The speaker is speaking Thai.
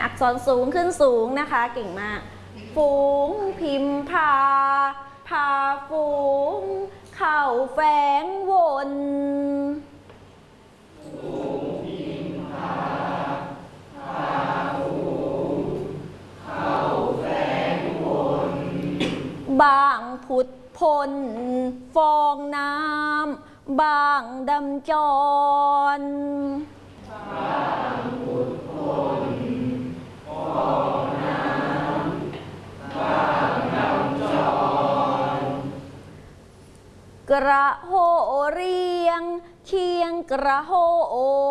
อักษรสูงขึ้นสูงนะคะเก่งมากฝูงพิมพาพาฝูงเข้าแฝงวนบางผุดพลฟองน้ำบางดำจรกระโหเรียงเคียงกระโห